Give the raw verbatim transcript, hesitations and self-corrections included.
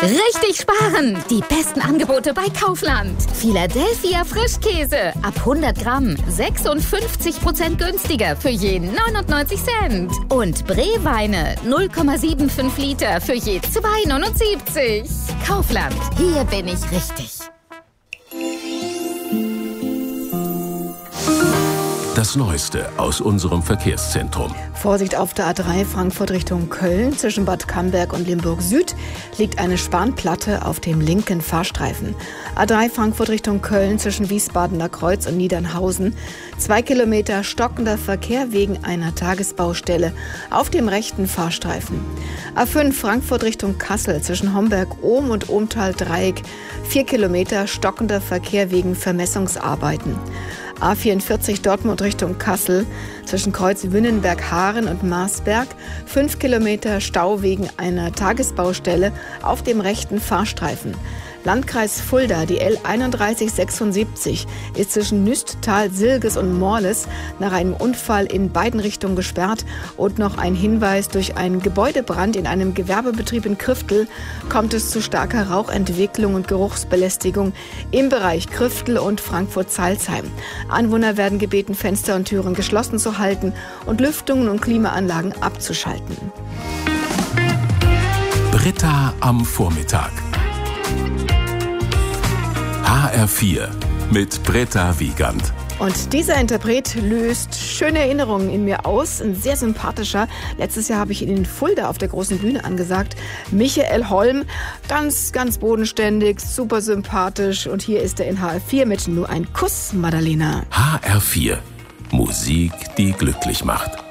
Richtig sparen! Die besten Angebote bei Kaufland. Philadelphia Frischkäse ab hundert Gramm sechsundfünfzig Prozent günstiger für je neunundneunzig Cent. Und Bree-Weine null Komma fünfundsiebzig Liter für je zwei Komma neunundsiebzig. Kaufland, hier bin ich richtig. Das Neueste aus unserem Verkehrszentrum. Vorsicht auf der A drei Frankfurt Richtung Köln. Zwischen Bad Camberg und Limburg Süd liegt eine Spanplatte auf dem linken Fahrstreifen. A drei Frankfurt Richtung Köln zwischen Wiesbadener Kreuz und Niedernhausen. Zwei Kilometer stockender Verkehr wegen einer Tagesbaustelle auf dem rechten Fahrstreifen. A fünf Frankfurt Richtung Kassel zwischen Homberg-Ohm und Ohmtal-Dreieck. Vier Kilometer stockender Verkehr wegen Vermessungsarbeiten. A vierundvierzig Dortmund Richtung Kassel zwischen Kreuz Wünnenberg-Haaren und Marsberg. Fünf Kilometer Stau wegen einer Tagesbaustelle auf dem rechten Fahrstreifen. Landkreis Fulda, die L einunddreißig sechsundsiebzig, ist zwischen Nüsttal, Silges und Morles nach einem Unfall in beiden Richtungen gesperrt. Und noch ein Hinweis: durch einen Gebäudebrand in einem Gewerbebetrieb in Krüftel kommt es zu starker Rauchentwicklung und Geruchsbelästigung im Bereich Krüftel und Frankfurt-Salzheim. Anwohner werden gebeten, Fenster und Türen geschlossen zu halten und Lüftungen und Klimaanlagen abzuschalten. Britta am Vormittag. H R vier mit Britta Wiegand. Und dieser Interpret löst schöne Erinnerungen in mir aus. Ein sehr sympathischer. Letztes Jahr habe ich ihn in Fulda auf der großen Bühne angesagt. Michael Holm. Ganz, ganz bodenständig, super sympathisch. Und hier ist er in H R vier mit Nur ein Kuss, Madalena. H R vier. Musik, die glücklich macht.